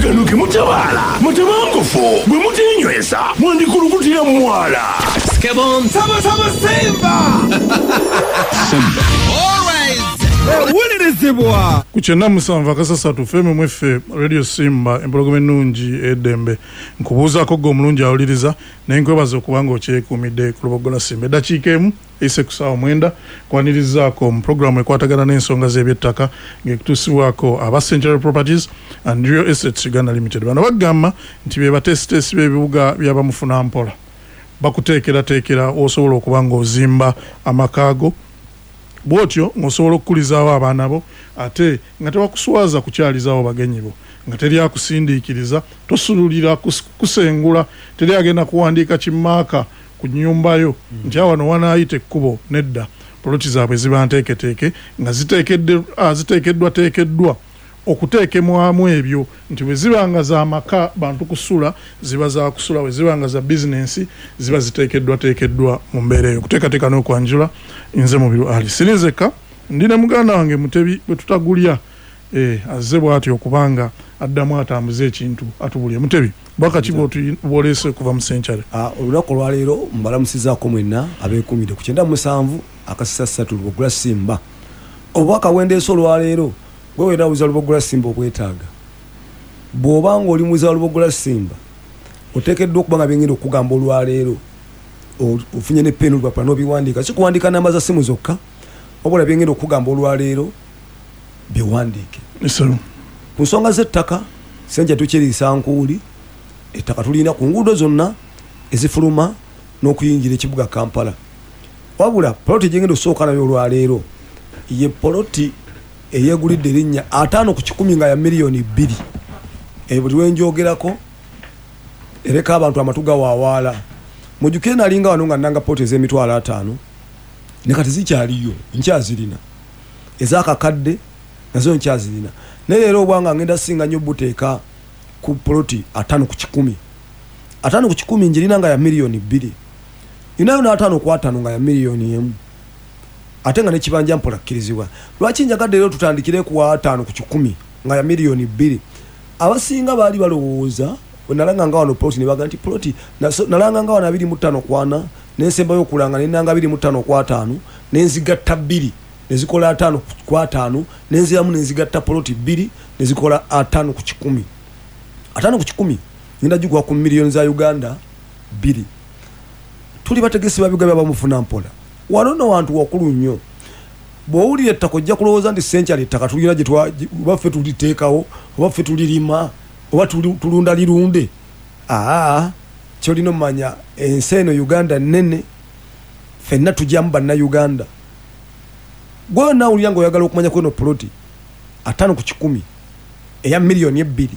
kano ke mutabala mutabangufu bwe mutinywesa mwandikulukutira mwala Skebon Tama Simba Wulirizibwa kuchenda musanva kasasatu feme mwefe Radio Simba empologome nungi edembe nkubuuzaako gwe omulungi awuliriza naye nkwebaza okubanga okyekuumidde ku Lubogola Simba eddakiika emu ise ku ssaawa 9 kwanirizaako mu programu ekwatagana n'ensonga z'ebyettaka ng'ekutuusibwako aba Century Properties and Real Estate Uganda Limited. Bano bagamba nti be bateesiteesi b'ebibuga by'abamufuna mpola bakuteekerateekera osobola okuba ng'ozimba amakaago bwotyo ng'osobola okukulizaawo abaana bo ate nga tebakuswaza kukyalizaawo bagenyi bo nga teri akusindiikiriza tosululira kusengula teri agenda kuwandiika kimaaka ku nnyumba yo nti awano wanaayita ekkubo nedda poloti zaabwe ziba nteeketeeke nga ziteekeddwa okuteekemwamu ebyo nti bwe zibanga za maka bantu kusula ziba za kusula bwe zibanga za bizinensi ziba ziteekeddwa mu mbeera eyo kuteekateeka n'okwanjula nze Mubiru Ali Sirinzeka ndina muganda wange Mutebi bwe tutagulya azze bw'atyo okubanga addamu atambuze ekintu atubulye Mutebi bwaka kibo tubolese kuva mu Century olunaku lwaleero mbalamusizaako mwenna abeekumide ku 97 akasisa 3 Lubogola Simba obwaka wendeeso olwaleero gwe wena uza Lubogola Simba okwetaaga bw'obanga oli muza Lubogola Simba oteekeddwa okubanga byengenda okugamba olwaleero ofunye ne peni olupapula n'obiwandiika si kuwandiika namba za simu zokka wabula byengenda okugamba olwaleero biwandiike ku nsonga z'ettaka senja tukiriisa nkuuli ettaka tulina ku nguudo zonna ezifuluma n'okuyingira ekibuga Kampala wabula poloti gyengenda okusooka nayo olwaleero ye poloti eyegulidde erinnya 5 ku 10 nga ya miliyoni 2 buli wenjogerako ereka abantu amatuga waawaala mujjukire nalinga wano nga nanga poloti ez'emitwalo 5 ne kati zikyaliyo nkyazirina ez'akakadde nazo nkyazirina naye leero obwanga ngenda singa nnyo buteeka ku poloti 5 ku 10 5 ku 10 njirina nga ya miliyoni 2 inayo na 5 ku 5 nga ya miliyoni 1 ate nga nekibanja mpola kkirizibwa lwaki njagadde leero tutandikire ku 5 ku 10 nga ya miliyoni 2 abasinga baali balowooza nalanga nga wano poloti ne baga nti poloti nalanga nga wano 25 kwana nensembayo okulanga nenanga 25 kwa 5 nenzigatta 2 nezikola 5 kwa 5 nenziramu nenzigatta poloti 2 nezikola 5 ku 10 5 ku 10 ngenda jugwa ku miliyoni za Uganda 2 tuli bategesi babiga byabamufuna mpola wanono wantu wakulu nnyo bw'owulira ettaka ojja kulowooza nti Century ettaka tulina baffe tuliteekawo oba ffe tulirima oba tulunda lirunde kyolina omumanya ensi eno Uganda nnene ffenna tujjamu bannayuganda gwe nawulira nga oyagala okumanya kweno poloti 5 ku 10 eya miliyoni 2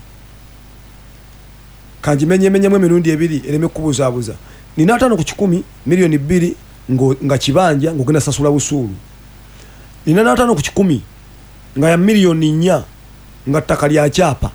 kanjimenyemenyemu emirundi 2 ereme kubuzaabuza nina 5 ku 10 miliyoni 2 nga kibanja ngogenda sasula busuulu nina 5 ku 10 nga ya miliyoni 4 nga ttaka lya kyapa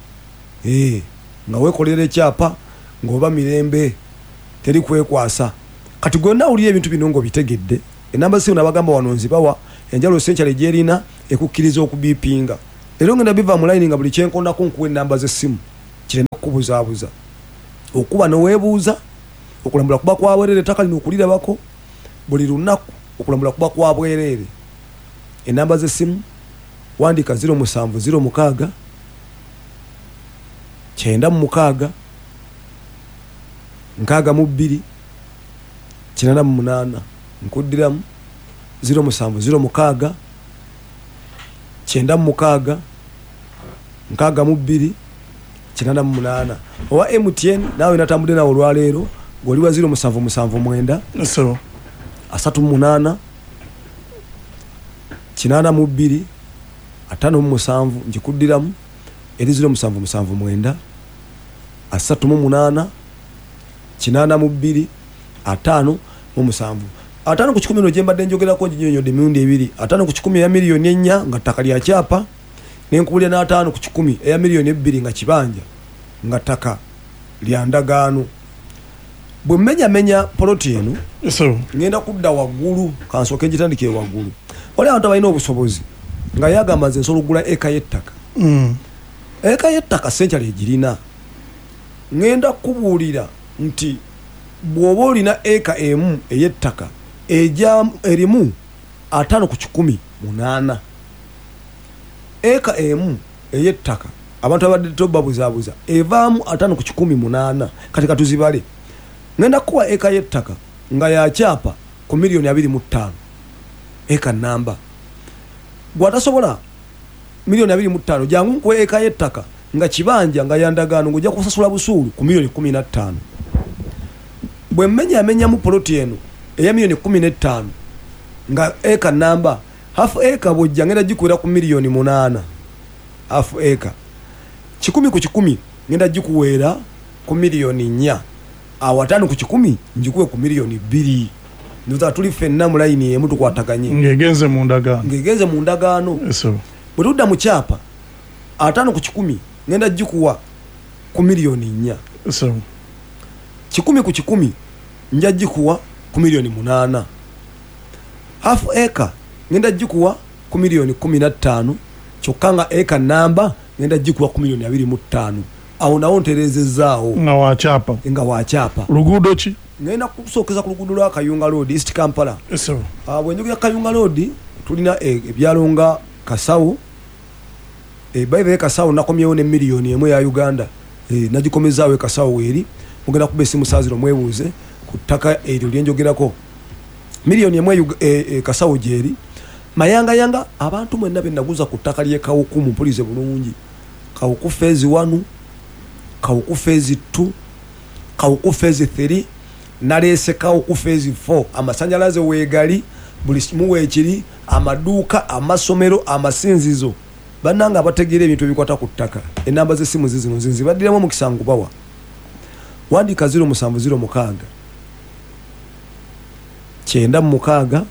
nga weekolera ekyapa ng'oba mirembe teri kwekwasa kati gwe nawulira ebintu bino ng'obitegedde enamba simu nabagamba wano nzibawa enjalo Century gyerina ekukkiriza okubiipinga leero ngenda biva mu line nga buli kyenkondako nkuwa enamba z'essimu kireme okukubuzaabuza okuba noweebuuza okulambula kuba kwabwerere ettaka lino okulirabako buli lunaku okulambula kuba kwabwerere enamba z'essimu wandika 070 9 6 8 nkuddiramu 070 9 6 8 owa MTN nawe natambudde nawo olwaleero goliwa 077 38 82 57 njikuddiramu eri 077 38 82 5 5 ku 10 jembadde njogerako njinyonyodde emirundi 2 5 ku 10 ya miliyoni 4 nga ttaka lya kyapa nenkubulya na 5 ku 10 eya miliyoni 2 nga kibanja nga ttaka lya ndagaano bwe menya poloti eno ngenda kudda waggulu kansooke njitandike waggulu wali abantu balina obusobozi nga yagamba nze nsobola okugula eka y'ettaka eka yettaka senkyali egirina ngenda kubuulira nti bw'oba olina eka emu eyettaka erimu 5/100 eka emu eyettaka abantu abadde tobabuzaabuza evaamu 5/100 kati katuzibale ngenda kuwa eka yettaka nga yakyapa ku $2.25 eka namba gwatasobola $2.25 jangu nkuwa eka yettaka nga kibanja nga yandagaano ng'ojja kusasula busuulu ku $15,000 bwe mmenyamu poloti eno eya $15,000 nga eka namba half eka bwojja ngenda gikuwera ku $8,000,000 half eka 10/10 ngenda gikuweera ku $4,000,000 awo 5/10 njikuwe ku $2,000,000 ndoza tuli fenna mu line emu tukwataganye ngegenze mu ndagaano bwe tudda mu kyapa 5/10 ngenda gikuwa ku $4,000,000 10/10 nja gikuwa ku $8,000,000 half eka ngenda gikuwa ku $15,000 kyokka nga eka namba ngenda gikuwa ku $2.25 awo nawo nterezezaawo nga wakyapa luguudo ki ngenda kusookeza ku luguudo lwa Kayunga Road East Kampala bwe njogera Kayunga Road tulina ebyalo nga Kasawo bayive Kasawo nakomyewo ne $1,000,000 ya Uganda nagikomezaawo Kasawo weeri mugenda kuba esimu saaziro mwebuuze ku ttaka eryo lyenjogerako $1,000,000 Kasawo gyeri mayangayanga abantu mwenna bennaguza ku ttaka ly'Ekawuku mumpulize bulungi Kawuku phase 1 Kawuku phase 2 Kawuku phase 3 naleese Kawuku phase 4 amasanyalaze weegali buli simu weekiri amaduuka amasomero amasinzizo bannanga abategeera ebintu ebikwata ku ttaka enamba z'essimu zizino zinzibaddiremu mu kisangu bawa wandiika 07006 9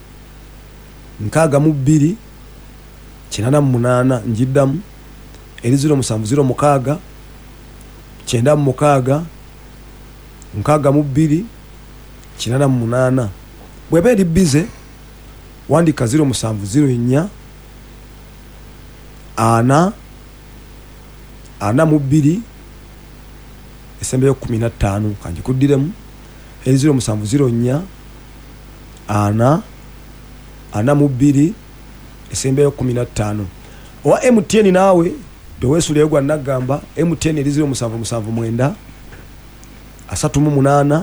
6 8 njiddamu eri 07006 9 6 8 bweba eri bize wandika 07004 ana 2 esembeyo 15 kanjikuddiremu eri 07004 ana 2 esembeyo 15 owa MTN naawe toweesuleyo gwa nagamba MTN eri 077 38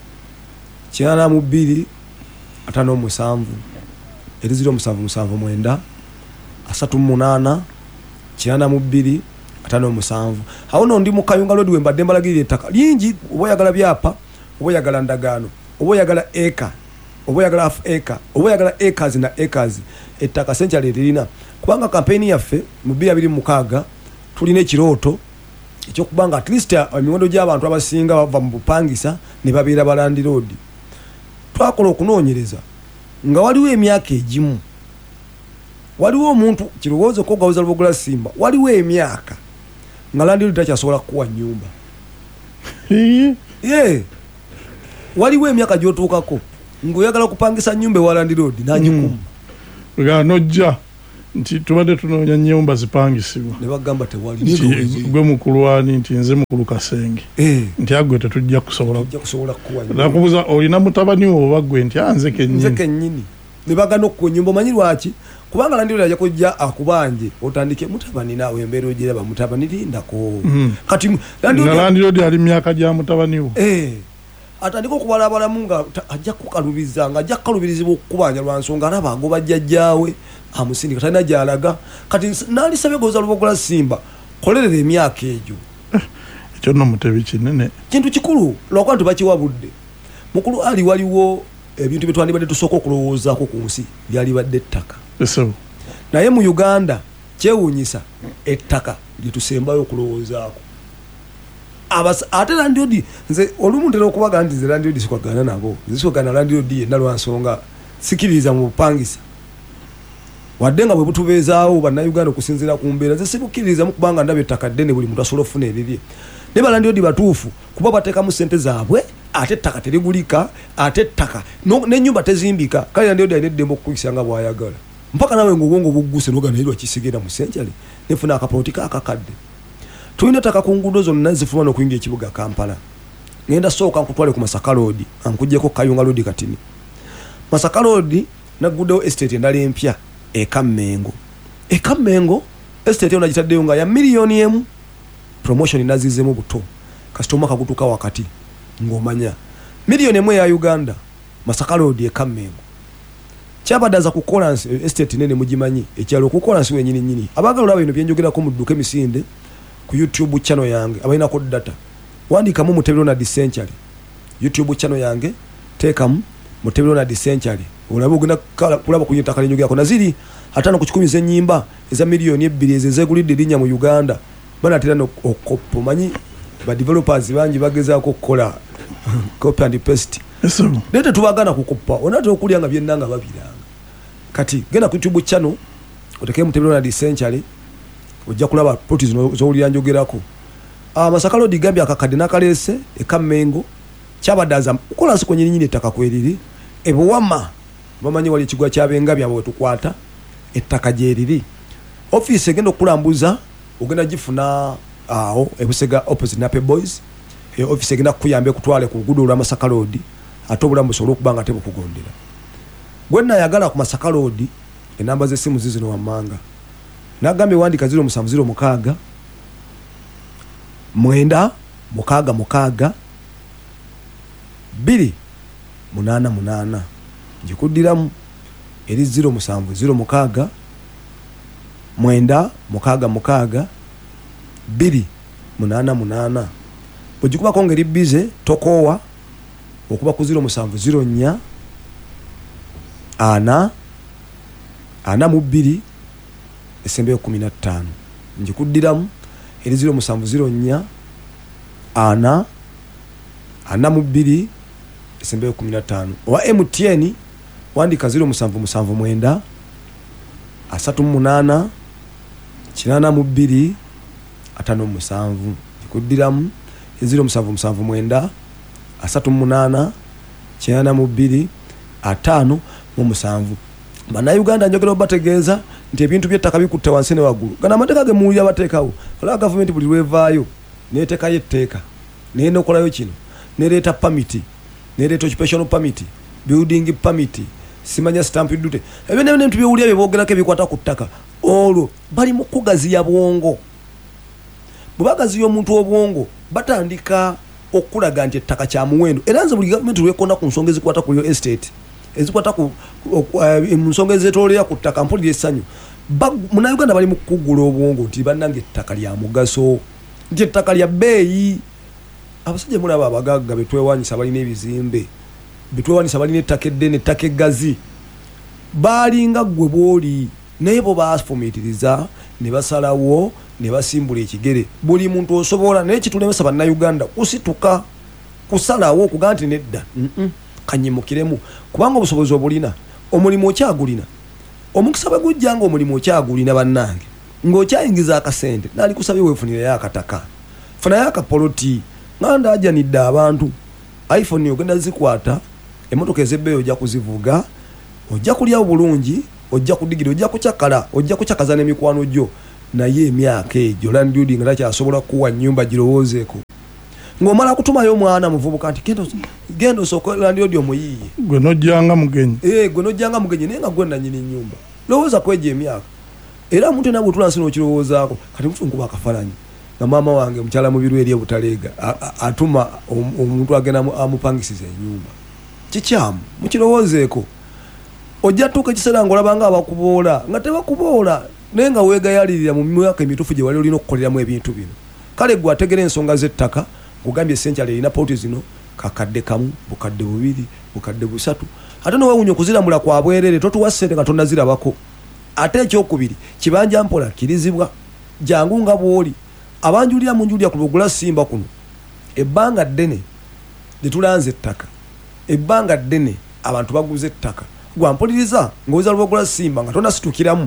92 57 eri 077 38 92 57 awo no ndi mu Kayunga Road wembadde mbalagirira ettaka lingi oba oyagala byapa oba oyagala ndagaano oba oyagala eka oba oyagala half eka oba oyagala acres na acres ettaka senkyali lirina kubanga kampeni yaffe mu 2026 tulina ekirooto ekyokubanga at least emiwendo gy'abantu abasinga bava mu bupangisa ne babeera balandi road twakola okunoonyereza nga waliwo emyaka egimu waliwo omuntu kirowoozo ko gawuza Luboggola Simba waliwo emyaka nga landi road takyasobola kuwa nyumba waliwo emyaka gyotuukako ng'oyagala kupangisa nyumba ewa landi road n'agikumu nojja nti tubadde tunoonya nyumba zipangisibwa ne bagamba tewali gwe mukulwani nti nze mukulu Kasenge nti agwe tetujja kusobola kuwa nakubuza olina mutabani wo oba gwe nti nze kennyini ne bagana okuwa nyumba omanyi lwaki kubanga landi road ajja kujja akubanje otandike mutabani naawe embeera ogiraba mutabani lindako kati landi road ali myaka gya mutabani wo atandika okubalabalamu nga ajja kukalubiza nga ajja kukalubirizibwa okukubanja lwa nsonga alaba agoba jjajjaawe amusindika talina gy'alaga kati naalisabye Gawuza Luboggola Simba kolerera emyaka egyo ekyo nno mutebi kinene kintu kikulu lwakuba tubakiwabudde mukulu ali waliwo ebintu bye twandibadde tusooka okulowoozaako ku nsi byalibadde ettaka naye mu Uganda kyewuunyisa ettaka lyetusembayo okulowoozaako ate landi road nze olumu ntera okubaga nti nze landi road sikwagana nabo nze sikwagana landi road yenna lwa nsonga sikiriza mu bupangisa wadde nga bwe butubeezaawo bannayuganda okusinziira ku mbeera nze sibukiririzamu kubanga ndaba ettaka ddene buli muntu asobola okufuna erirye ne balandi road batuufu kuba bateekamu ssente zaabwe ate ettaka terigulika ate ettaka n'ennyumba tezimbika kale landi road alina eddembe okukuyisa nga bw'ayagala mpaka nawe ng'obwongo bugguse n'ogana naye lwakisigira mu senkyali nefuna akapolitika akakadde tulina taka ku nguudo zonna zifuluma n'okuyingira ekibuga Kampala. Ngenda sooka nkutwale ku Masaka Road ankuggyeko Kayunga Road katini. Masaka Road naguddewo estate endala empya Ekammengo. Ekammengo estate yona gitaddeyo nga ya miliyoni emu. Promotion nazizeemu buto kasita omwaka gutuuka wakati ng'omanya miliyoni emu ya Uganda. Masaka Road Ekammengo kyabadaza ku Collins estate nene mugimanyi ekyalo ku Collins wenyini nyini abagala olaba bino byenjogerako mu dduka emisinde ku YouTube channel yange abalinako data wandikamu Mutebero na Century YouTube channel yange teekamu Mutebero na Century olaba ogenda kulaba ku nyita kalinjogerako naziri atano ku 10 z'ennyimba eza miliyoni 2 ezegulidde linnya mu Uganda bana tena okoppo manyi ba developers bangi bagezaako okukola copy and paste. Nete tubagana kukopa onate okulyanga byennanga babiranga kati genda ku YouTube channel oteke Mutebero na Century ojja kulaba poti z'owulira njogerako. Masaka Road Gambia akakadde nakalese Ekammengo kyabadaza kola nsi kwenye nyine ettaka kweriri ebuwama bamanyi wali ekigwa kyabenga byabo wetukwata ettaka gyeriri office egenda okulambuza ogenda gifuna awo ebusega opposite Nape Boys office egenda kuyambe kutwale ku luguudo lwa Masaka Road ate obulamu busobola okubanga tebo kugondera gwenna yagala ku Masaka Road enamba z'essimu zizino wammanga nagambye wandika 0706 mwenda mukaaga 288 njikuddiramu eri 0706 mwenda mukaaga 288 ojikubako ngeri bize tokowa okuba ku 0704 ana mu 2 esembe 15 njikuddiramu eri 0704 ana mu 2 esembe 15 wa MTN wandika 0779 38 82 57 njikuddiramu 0779 38 82 57 bana Uganda njogera obategeeza nti ebintu by'ettaka bikutte wansi ne waggulu gana amateeka ge muwulira bateekawo olaba gavumenti buli lwevaayo neeteekayo etteeka naye nokolayo kino nereeta pamiti nereeta occupational permit building permit simanya stamp duty ebyo nebintu byowulira bye boogerako ebikwata ku ttaka olwo bali mu kugaziya bwongo bwe bagaziya omuntu obwongo batandika okulaga nti ettaka kya muwendo era nze buli gavumenti lwekonda ku nsonga ezikwata ku real estate ezikwata ku nsonga ezetolera ku ttaka mpulira essanyu Munnayuganda bali mu kugula obwongo nti bannange ettaka lya mugaso nti ettaka lya bbeeyi abasajja mulaba abagagga betwewanyisa balina ebizimbe betwewanyisa balina ettaka eddene ettaka eggazi balinga ggwe bwoli naye bo bafumiitiriza ne basalawo ne basimbula ekigere buli muntu osobola naye kitulemesa bannayuganda kusituka kusalawo okugaa nti nedda kanyimukiremu kubanga obusobozi obulina omulimu okyagulina omukisa bwe gujjanga omulimu okyagulina bannange ng'okyayingiza akasente naali kusabye weefunireyo akataka funayo akapoloti nganda ajanidde abantu iPhone ogenda zikwata emmotoka ezebbeeyi ojja kuzivuga ojja kulyawo bulungi ojja kudigira ojja kukyakala ojja kukyakaza n'emikwano gyo naye emyaka egyo landlord nga takyasobola kuwa nnyumba girowoozeeko ng'omala kutumayo omwana muvubuka nti genda osooka landlord omuyiiye gwe nojjanga mugenyi gwe nojjanga mugenyi naye nga gwe nanyini nnyumba lowooza kwejja emyaka era omuntu nabwe tulansi n'okirowoozaako kati mutu nkuba akafalanyi nga maama wange mukyala mubiru eri obutaleega atuma omuntu agenda amupangisiza ennyumba kikyamu mukirowoozeeko ojja tuuka ekiseera ng'olabanga abakuboola nga tebakuboola naye nga weegayalirira mu myaka emituufu gye wali olina okukoleramu ebintu bino kale gwe ategera ensonga z'ettaka kugambye essentially erina pooti zino kakadde kamu bukadde bubiri bukadde busatu ate nowewunya okuziramula kwa bwerere totuwa ssente nga tonnazirabako ate ekyokubiri kibanja mpola kirizibwa jangu nga bwoli abanjulira munjulira ku Lugula Simba kuno ebbanga ddene litulanze ettaka ebbanga ddene abantu baguze ettaka gwampuliriza ng'oza Lugula Simba nga tonnasitukiramu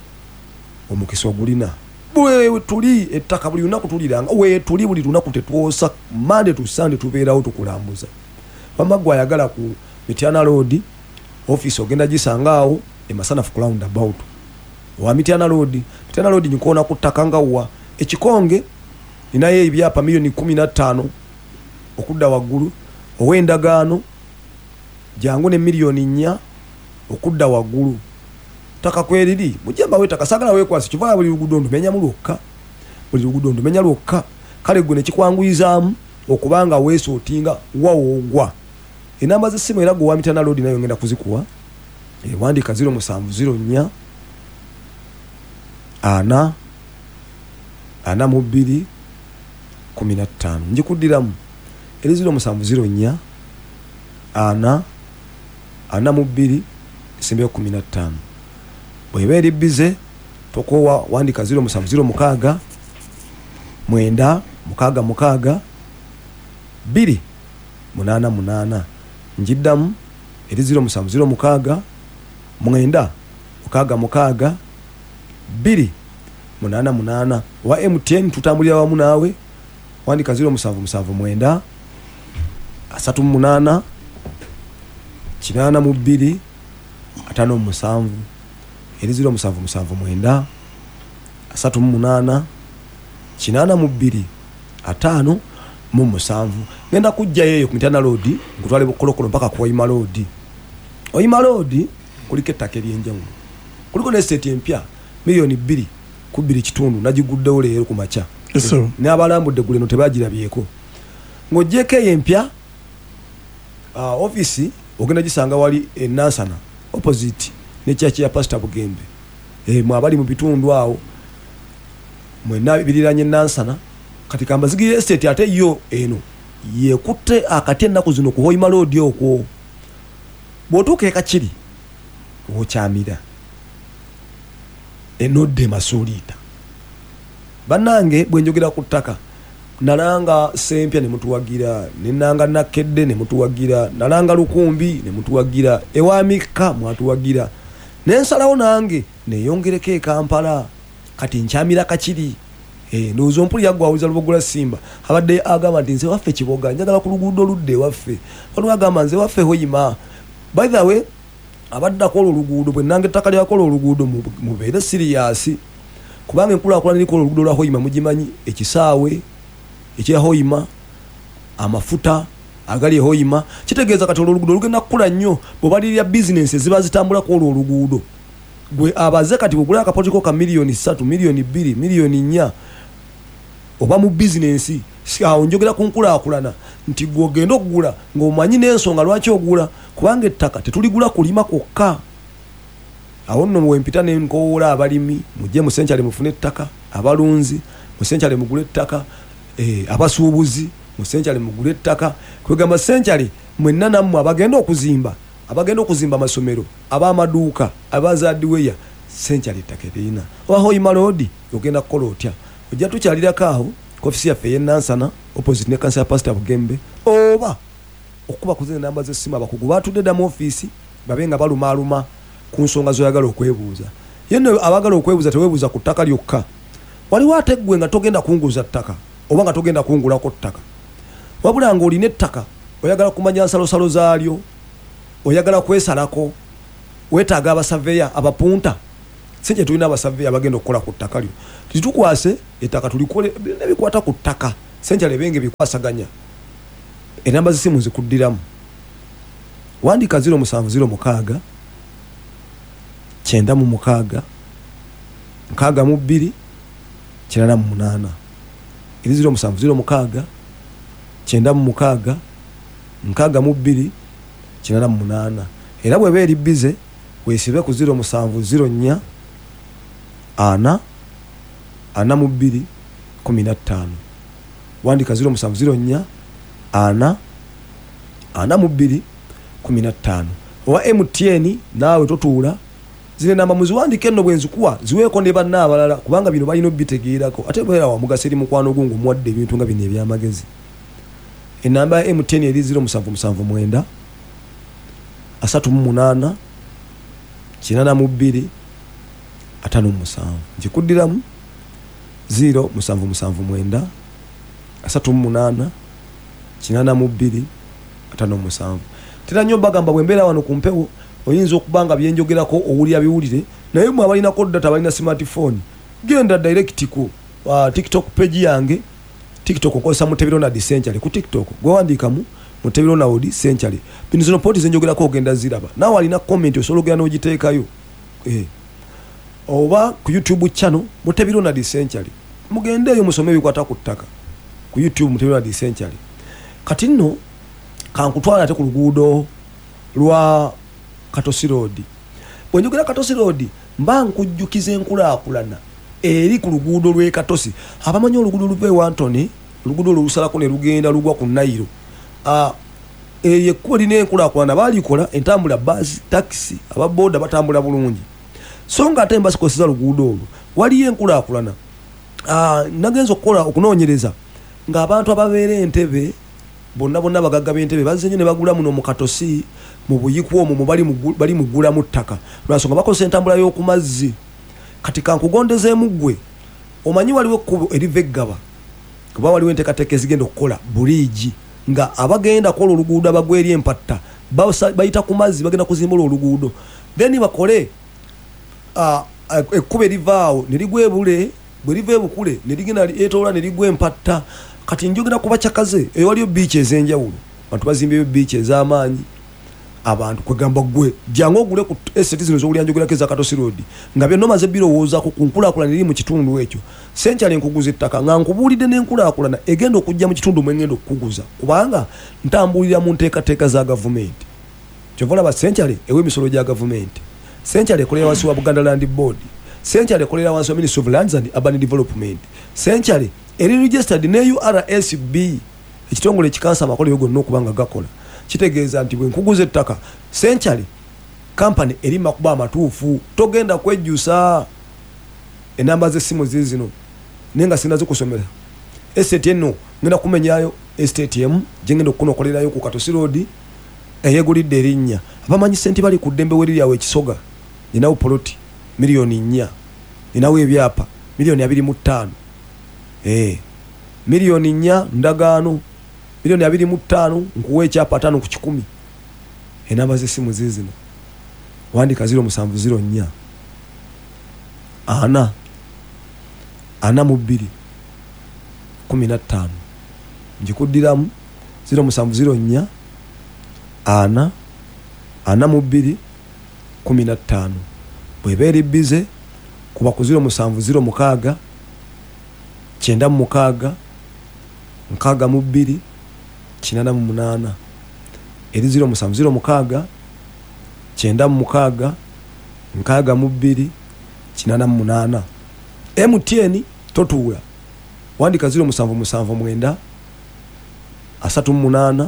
omukisa ogulina bwe tuli ettaka buli lunaku tuliranga we tuli buli lunaku tetwosa Monday to Sunday tubeerawo tukulambuza Wamaggwa ayagala ku Mityana Road office ogenda gisangaawo emasanafu ku roundabout wa Mityana Road nyikoona ku ttaka nga wa ekikonge ninaye ebyapa milioni 15 okudda waggulu, ow'endagaano jangu ne milioni 4 okudda waggulu. Ttaka kweriri mujemba wetaka sagala wekwasi kivala buli luguudo ndumenya mulokka, buli luguudo ndumenya lwokka. Kale gwe ne kikwanguyizaamu okubanga weesootinga wawoogwa. Enamba z'essimu era gwe wamitana loodi nayo ngenda kuzikuwa. Wandiika 0704 ana 42 15 njikuddiramu eri 0704 ana 42 15. Bweba eri bize tokowa wandika 0706 mwenda mukaga 2 8 njiddamu eri 0706 mwenda mukaga 2 8 wa MTN tutambulira wamu naawe wandika 0779 mwenda 38 82 57 eri 0779 mwenda 38 82 57. Ngenda kujja yeyo ku Mitana Road ngutwale bukolokolo mpaka ku Oyima Road. Oyima Road kuliko ettaka eryenjawulo, kuliko n'estate empya milioni 2 ku 2 kitundu nagiguddewo leero ku makya. N'abalambudde guleno tebagirabyeko. Ng'ojjeko empya office ogenda gisanga wali Nansana opposite ne church ya Pastor Bugembe. Mwabali mu bitundu awo mwena biriranye Nansana kati Kambazigi estate ate yo eno yekutte akati ennaku zino ku Oyima Road okwo. Bw'otuuka e Kakiri wokyamira enodde masuulita bannange bwe njogera ku ttaka nalanga Sempya ne mutuwagira, nenanga Nakkedde ne mutuwagira, nalanga Lukumbi ne mutuwagira, ewamika mwatuwagira, nensalawo nange neyongereko e Kampala kati nkyamira Kakiri. Ndowooza ompuli yaggwawuliza Luboggola Simba abadde agamba nti nze waffe Kiboga njagala ku luguudo oludde waffe, wano agamba nze waffe Hoyima. By the way abadde akola oluguudo bwe nange ettaka lyakola oluguudo mubeere serious kubanga enkulaakulana erikola oluguudo lwa Hoyima mugimanyi, ekisaawe ekya Hoyima, amafuta agali e Hoyima, kitegeeza kati oluguudo lugenda kukula nnyo bwebalirira bizinensi eziba zitambula ku olwo oluguudo. Gwe abaze kati bwegula akapotiko ka milioni 3 milioni 2 milioni 4 oba mu bizinensi awo njogera ku nkulaakulana nti gwogenda okugula ng'omanyi n'ensonga lwaki ogula kubanga ettaka tetuligula kulima kwokka. Awo nno wempita n'enkoola abalimi mujje mu Century mufune ettaka, abalunzi mu Century mugule ettaka, abasuubuzi mu Century mugule ettaka. Kwegamba Century mwenna nammwe abagenda okuzimba amasomero, ab'amaduuka, abazaadiweya Century ettaka erina. Oba Oyima Road ogenda kukola otya? Ojja tukyalirako awo ku ofisi yaffe ey'Nansana opposite ne kanisa ya Pastor Bugembe, oba okuba kuzina namba z'essimu abakugu batudde dda mu office babe nga balumaaluma ku nsonga zoyagala okwebuuza. Yenno abagala okwebuuza teweebuuza ku ttaka lyokka. Waliwo ate ggwe nga togenda kunguza ttaka oba nga togenda kungulako ttaka, wabula ng'olina ettaka oyagala kumanya nsalosalo zaalyo, oyagala kwesalako, weetaaga abasaveya abapunta. Sinje tulina abasaveya abagenda okukola ku ttaka lyo. Titukwase ettaka tulikole nebikwata ku ttaka Century benge bikwasaganya. Enamba z'essimu nzikuddiramu wandika 0706 9 6 8 eri 0706 9 6 8 era bweba eri bize weesibe ku 0704 ana 42 15 wandika 0704 ana 42 15. Owa MTN naawe totuula zile namba muziwandike enno bwe nzikuwa ziweeko ne banna abalala kubanga bino balina obitegeerako ate bwera wa mugasa eri mukwano gungu muwadde ebintu nga bino ebyamagezi. Enamba ya MTN eri 0779 38 82 57 njikuddiramu 0779 38 82 57. Tera nnyo bagamba bwe mbeera wano ku mpewo oyinza okubanga byenjogerako owulira biwulire naye mwe abalina ko data balina smartphone genda direct ku TikTok page yange TikTok okozesa Mutebero na Century ku TikTok gwandikamu Mutebero na Odi Century bino zino poti zenjogerako ogenda ziraba nawe alina comment osologera n'ogiteekayo oba ku YouTube channel Mutebero na Century mugendeyo musome bikwata ku ttaka ku YouTube Mutebero na Century kati nno kankutwala ate ku luguudo lwa Katosi Road bwe njogera Katosi Road mba nkujjukiza enkulaakulana eri ku luguudo lw'e Katosi abamanyi oluguudo luva e Wantoni oluguudo olusalako ne lugenda lugwa ku Nairo ekkubo lina enkulaakulana baalikola entambula basi taxi ababoda batambula bulungi so nga ate mbasikoseza luguudo olwo waliyo enkulaakulana nagenza okukola okunoonyereza ng'abantu ababeera Entebbe bonna bagagga b'Entebbe bazze nnyo ne bagula muno mu Katosi mu buyiku omwo bali mugula mu ttaka lwasonga bakozesa entambula y'oku mazzi kati kankugondezeemu ggwe omanyi waliwo ekkubo eriva Eggaba kuba waliwo enteekateeka ezigenda okukola buliigi nga abagenda kola oluguudo abagwa eri Empatta bayita ku mazzi bagenda kuzimba oluguudo then bakole ekkubo erivaawo ne ligwa Ebule bwe liva Ebukule ne ligenda etoola ne ligwa Empatta kati njogera ku bakyakaze waliyo biici ez'enjawulo abantu bazimbyeyo biici ez'amaanyi abantu kwegamba gwe jangu ogule ku estate zino z'owulya njogerako eza Katosi Road nga byonna omaze birowoozaako ku nkulaakulana eri mu kitundu ekyo Century nkuguza ettaka nga nkubuulidde n'enkulaakulana egenda okujja mu kitundu mwe ngenda okukuguza kubanga ntambulira mu nteekateeka za gavumenti kyova olaba Century ew'emisolo gya gavumenti Century ekolera wansi wa Buganda Land Board Century ekolera wansi wa Ministry of Lands and Urban Development Century eri registered ne URSB ekitongole ekikansa amakolero gonna okuba nga gakola kitegeeza nti bwe nkuguza ettaka Century company erima kuba amatuufu togenda kwejjusa enamba z'essimu zino nenga sinazo kusomera estate eno ngenda kumenyayo estate emu jengenda okunokolerayo ku Katosi Road eyegulidde erinnya abamanyi sente bali ku ddembe werirawo ekisoga ninawo poloti milioni 4 ninawo ebyapa milioni 25 milioni 4 ndagaano milioni 25 nkuwe ekyapa 5 ku 10 enamba z'essimu zino wandika 0704 42 15 njikuddiramu 0704 42 15 bweba eri bize kuba ku 0706 96 62 88 eri 0706 96 62 88 MTN totuula wandika 0779 38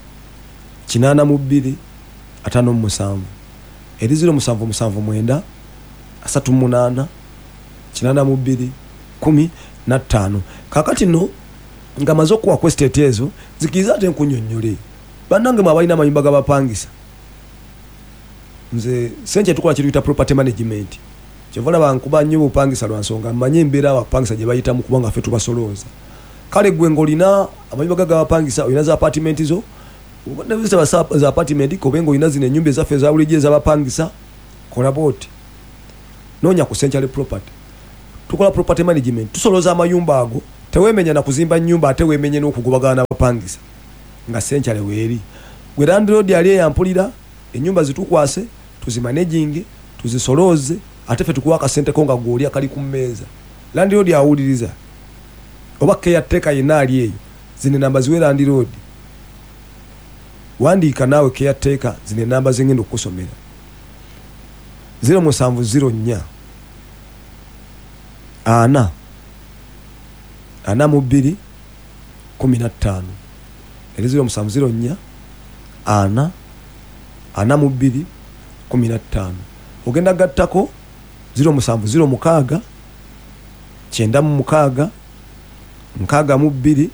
82 57 eri 0779 38 82 15 kakati no nga mazo kuwa ku estate ezo zikiriza ate nkunyonnyole bannange mwabalina amayumba g'abapangisa nze senje tukola kiruyita property management kyovala bankuba nnyo bupangisa lwa nsonga mmanyi embeera abapangisa gye bayitamu kubanga ffe tubasolooza kale gwe ng'olina amayumba g'abapangisa olina za apartment zo za apartment kobenga olina zino ennyumba ezaffe ezawulijjo ez'abapangisa kola booti noonya ku Century Property tukola property management tusolooza amayumba ago teweemenya na kuzimba nnyumba ate weemenye n'okugobagana n'abapangisa nga Century weeri gwe landlord ali eyampulira ennyumba zitukwase tuzimanaging tuzisolooze ate ffe tukuwa akasente ko nga gw'oli akali ku mmeeza landlord awuliriza oba caretaker yenna ali eyo zino namba ziwe landlord wandiika naawe caretaker zino namba zengenda okukusomera 0704 42 15 eri 0704 42 15 ogenda gattako 0706 96 62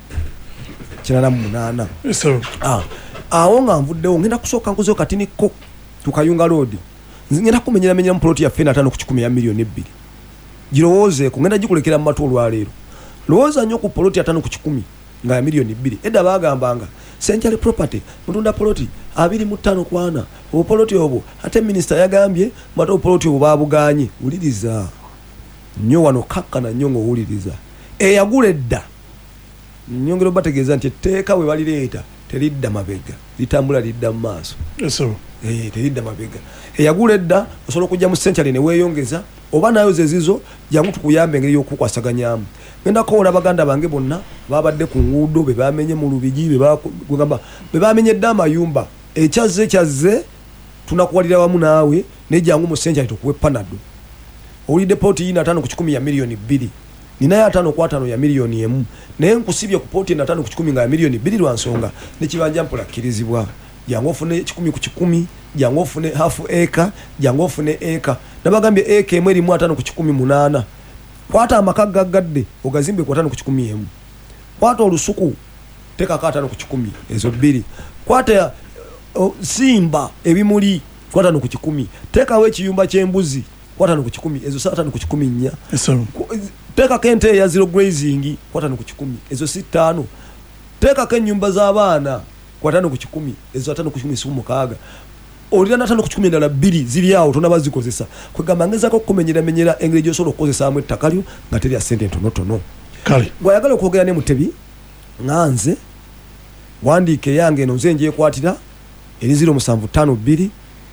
88 awo nga nvuddewo ngenda kusooka nkuzeyo katiniko tukayunga road ngenda kumenyera mu ploti ya fena 5 ku 10 ya milioni 2 girowoozeeko ngenda gikulekera mu matu olwaleero lowooza nnyo ku poloti ya 5 ku 10 nga ya milioni 2 edda bagambanga Century Property mutunda poloti 25 kwana obupoloti obwo ate minisita yagambye mate obupoloti obwo babuganye wuliriza nnyo wano kakkana nnyo ng'owuliriza eyagula edda nyongero bategeeza nti etteeka we balireeta teridda mabega litambula lidda mu maaso teridda mabega eyagula edda osobola okujja mu century ne weeyongeza oba nayo zezizo jangu tukuyambe engeri y'okukwasaganyamu ngenda kowola baganda bange bonna babadde ku nguudo be bamenye mu lubigi be bamenyedde amayumba ekyazze tunakuwalira wamu naawe nejangu mu century tukuwe panado olidde poti yina 5 ku 10 ya milioni 2 ninayo 5 ku 5 ya milioni 1 naye nkusibye ku poti na 5 ku 10 nga ya milioni 2 lwa nsonga nekibanja mpola kirizibwa jangu ofune 10 ku 10 jangu ofune half acre jangu ofune acre nabagambye acre emwe erimu 5 ku 18 kwata amaka gaggadde ogazimbe ku 5 ku 11 kwata olusuku teka ka 5 ku 10 ezo 2 kwata simba ebimuli kwata 5 ku 10 teka we kiyumba kyembuzi kwata 5 ku 10 ezo 5 ku 10 teka kente ya zero grazing kwata 5 ku 10 ezo 5 teka ke nyumba z'abaana kwata 5 ku 10 ezo 5 ku 10 sumu kaga olina 5 ku 10 ndala 2 ziri awo tonabazikozesa kwegamba ngezako kumenyera engeri gy'osobola okukozesaamu ettaka lyo nga teri ya sente ntonotono kale gwayagala okwogera ne Mutebi nganze wandiike yange eno nze njekwatira eri 0752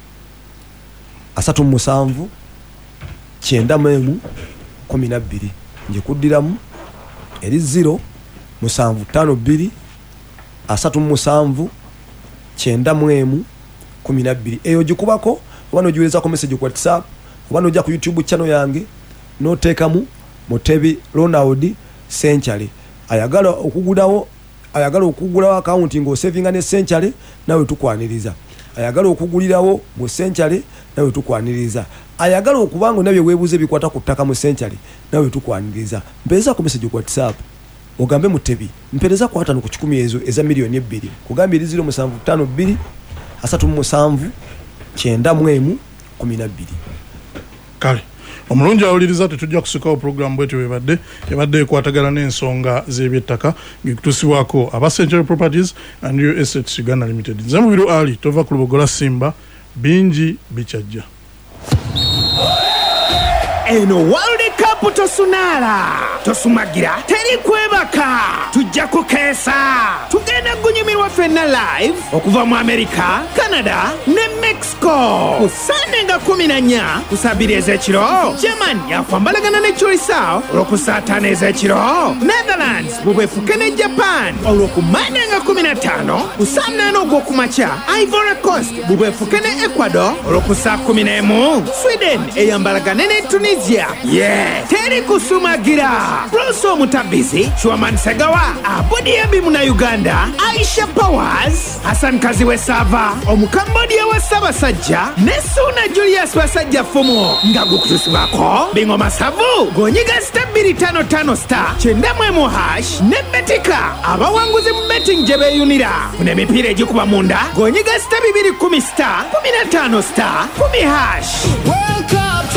37 912 njekuddiramu eri 0752 37 912 eyo gikubako oba nogiweza ku message ku WhatsApp oba nojja ku YouTube channel yange noteekamu Mutebi Ronald Century ayagala okugulawo account ngo savinga ne Century nawe tukwaniriza ayagala okugulirawo mu Century nawe tukwaniriza ayagala okubanga nabye weebuze bikwata ku ttaka mu Century nawe tukwaniriza mpeza ku message ku WhatsApp ogambe Mutebi mpereza ku 5 ku 10 ezo eza milioni 2 kugambye 0752 37 912 kale omulungi awuliriza tetujja kusikawo program bwetyo ebadde ekwatagana n'ensonga z'ebyettaka ngekutusibwako aba Century Properties and Real Estate Uganda Limited nze Mubiru Ali tova ku Lubogola Simba bingi bikyajja eno World Cup tosumagira teri kwebaka tujja kukeesa tugenda gunyumirwa ffenna live okuva mu America, Canada ne Mexico ku Sunday nga 14 kusabiri ez'ekiro Germany yakwambalagana ne Cholisao olw'okusaataana ez'ekiro Netherlands bubwefuke ne Japan olw'okumanya nga 15 kusaanaana ogw'okumakya Ivory Coast bubwefuke ne Ecuador olw'okusaa 11 Sweden eyambalagane ne Tunisia teri kusumagira Bruce Omutabizi Chwaman Segawa Abudi mu na Uganda Aisha Powers Hassan Kaziwe Sava Omukambodia wa Sabasajja Nesuna Julius Wasajja Fumo Ngagu kutusibako Bingo Masavu Gonyiga star 255 star Chendamwe hash Nebetika Abawanguzi mbetting jebe yunira Une mipire jikuba munda Gonyiga star 210 star 15 star 10 hash World Cup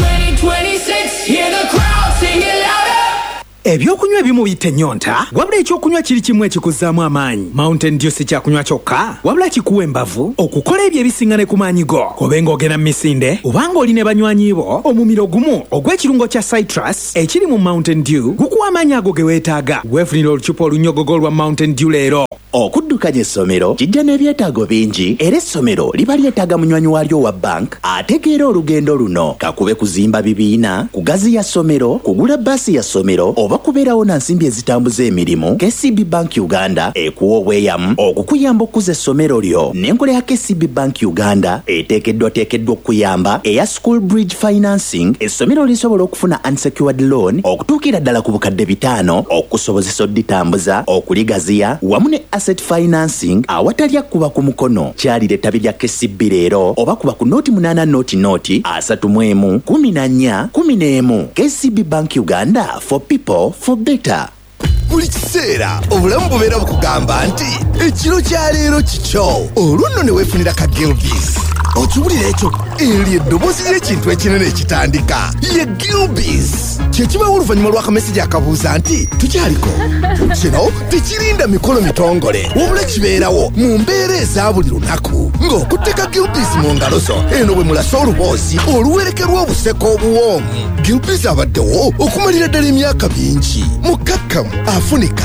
2026 Hear the crowd sing it louder. Ebyokunywa ebimu biyita nyonta wabula ekyokunywa kiri kimu ekikuzaamu amaanyi. Mountain Dew si kyakunywa kyokka wabula kikuwa embavu okukola ebyo ebisiŋŋane ku maanyi go obenga ogenda mu misinde obanga oli ne banywanyi bo omumiro gumu ogw'ekirungo kya citrus ekiri mu Mountain Dew gukuwa amaanyi ago ge weetaaga. Weefunira olucupa olunyogogo lwa Mountain Dew leero. Okuddukanya essomero kijja n'ebyetaago bingi era essomero liba lyetaaga munywanyi waalyo wa bank ategeera olugendo luno kakube kuzimba bibiina kugaziya ssomero kugula bbaasi ya ssomero oba kubeerawo na nsimbi ezitambuza emirimu. KCB Bank Uganda ekuwa obweyamu okukuyamba okuza essomero lyo n'enkola ya KCB Bank Uganda eteekeddwa okuyamba eya school bridge financing essomero lisobola okufuna unsecured loan okutuukira ddala ku bukadde 5 okusobozesa odditambuza okuligaziya wamu ne asset financing awatalya kuba ku mukono. Kyalira ettabi lya KCB leero oba kuba ku noti 8 noti 31 14 11. KCB Bank Uganda for people for better. Buli kiseera obulamu bubeera bukugamba nti ekiro kya leero kikyo olwo ne weefunira ka Gilbis okiwulira ekyo eri eddoboozi ly'ekintu ekinene ekitandika ye Gilbis kyekibawo oluvannyuma lw'akamesejja akabuuza nti tukyaliko kino tekirinda mikolo mitongole wabula kibeerawo mu mbeera eza buli lunaku ng'okutteka Gilbis mu ngalo zo eno bwe mulasa oluboozi oluwerekerwa obuseko obuwoomu. Gilbis abaddewo okumalira ddala emyaka mingi mukkakkamu afunika ate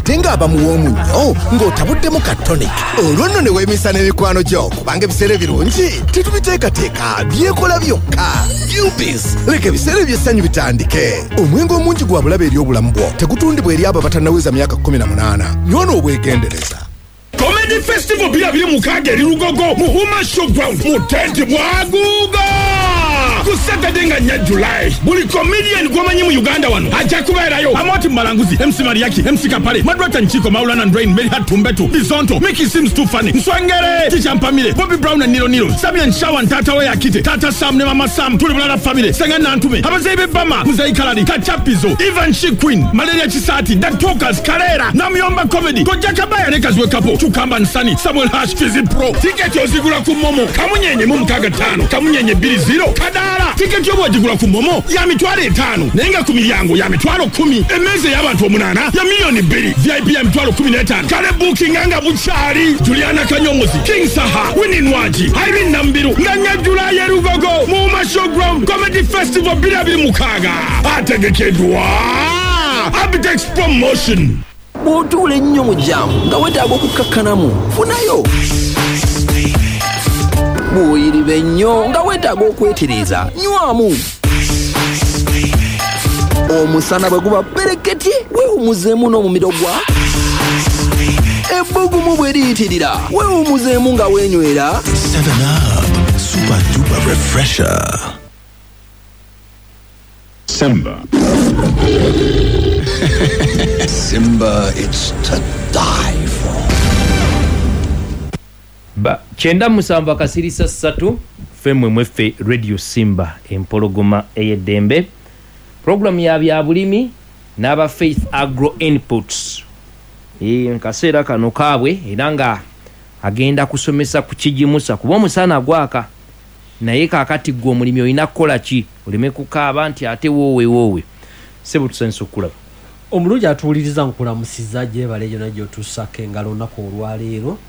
ate ng'abamu w'omunnyo ng'otabuddemu ka tonic. Olwo nno ne weemisa n'emikwano gyo kubanga ebiseera ebirungi tetubiteekateeka byekola byokka. Gilbis leka ebiseera eby'essanyu bitandike. Omwenge omungi gwa bulabe eri obulamu bwo tegutundibwa eri abo abatannaweza myaka 18. Nywona obwegendereza. Comedy Festival bia bili mukage lirugogo muhuma showground mutenti bwaguga kusatade nga nya July buli comedian gwomanyi mu Uganda wano aja kubeerayo Amoti Malanguzi MC Mariaki MC Kapale Madwata Nchiko Maulana Drain Mary Hatumbetu Bizonto Mickey Sims Too Funny Nswangere Ticha Mpamile Bobby Brown and Nilo Sabian Shawan Tata we akite Tata Sam ne Mama Sam tuli bulala family Sengana Ntume Abazaibe Bama Muzai Kaladi Kachapizo Ivan She Queen Malaria Chisati The Talkers Karera Namyomba Comedy Kojakabaya Nekazwe Kapo Chukamba Nsani Samuel Hash Fizi Pro Tiketi ozigula ku Momo kamunyenye mu 5 kamunyenye 20 kadala tiketi obwagigula ku Momo ya mitwalo 5 nenga ku milyango ya mitwalo 10 emeze y'abantu 8 ya milioni 2 VIP ya mitwalo 15 kale booking anga buchari Juliana Kanyomozi King Saha Winnie Nwaji Irene Nambiru nganya July ya Rugogo mu Showground Comedy Festival bila mukaga ategekedwa Abitex Promotion. Bw'otuula nnyo mu jjaamu nga weetaaga okukakkanamu funayo. Bw'oyiriba ennyo nga weetaaga okwetereeza nywamu. Omusana bwe guba pereketye weewumuzeemu n'omumiro gwa. Ebbugumu bwe liyitirira weewumuzeemu nga weenywera. 7 Up Super Duper Refresher. Simba. Simba, it's to die for. Ba chenda musamba kasirisa 3 femwe mwefe Radio Simba empologoma eyedembe program ya bya bulimi n'aba Faith Agro Inputs nkasera kano kabwe eranga agenda kusomesa ku kijimusa kuba omusana gwaka naye kakati gwo mulimi olina kukola ki oleme kukaaba nti ate wowe sebo tusenso kulaba omulungi atuuliriza nkulamusiza gye balejo najjo tusaka engalo nako olwaleero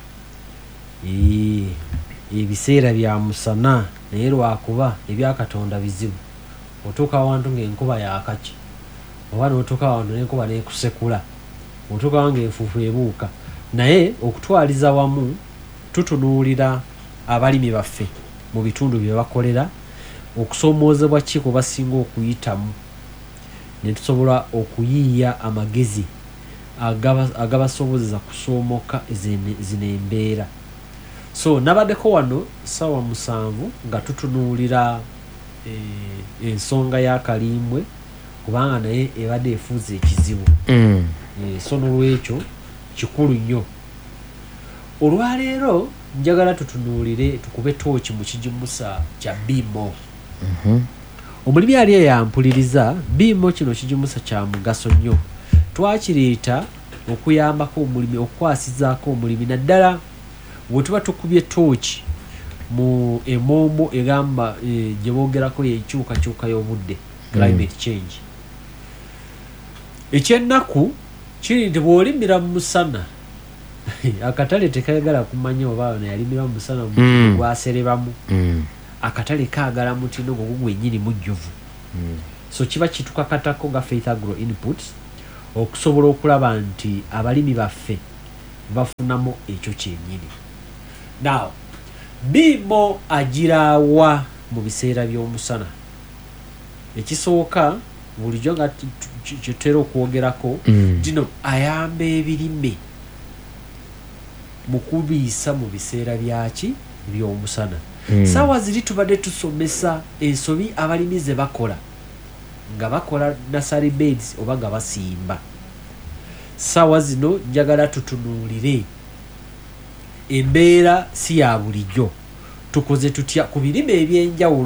ebiseera bya musana naye lwakuba ebyakatonda bizibu otuuka wantu ng'enkuba yakaki oba n'otuuka wantu n'enkuba n'ekusekula otuuka wange enfuufu ebuuka naye okutwaliza wamu tutunuulira abalimi baffe mu bitundu bye bakolera okusoomoozebwa ki kwe basinga okuyitamu ne tusobola okuyiiya amagezi agabasobozesa kusoomoka zino embeera. So nabaddeko wano ssaawa 7 nga tutunuulira ensonga y'akalimbwe kubanga naye ebadde efuuza ekizibu. So n'olwekyo kikulu nnyo. Olwaleero njagala tutunuulire tukube tooki mu kijimusa kya BMO. Omulimi ali eyampuliriza BMO kino kijimusa kya mugaso nnyo. Twakireeta okuyambako omulimi okwasizaako omulimi naddala bwe tuba tukubye tooki mu emombo egamba gye boogerako y'enkyukakyuka y'obudde climate change. Ekyennaku kiri nti bw'olimira mu musana akatale tekayagala kumanya oba yalimira mu musana gwaserebamu akatale kaagala mutindo gwo gwennyini mujjuvu. So kiba kitukakatako nga Faith Agro Inputs okusobola okulaba nti abalimi baffe bafunamu ekyo kyennyini. Now BMO agirawa mu biseera by'omusana. Ekisooka bulijjo nga kitera okwogerako dino ayamba ebirime mu kubiisa mu biseera byaki by'omusana. Saawa ziri tubadde tusomesa ensobi abalimi ze bakola nga bakola nursery beds oba nga basimba. Saawa zino njagala tutunuulire embeera si ya bulijjo tukoze tutya ku birime ebyenjawulo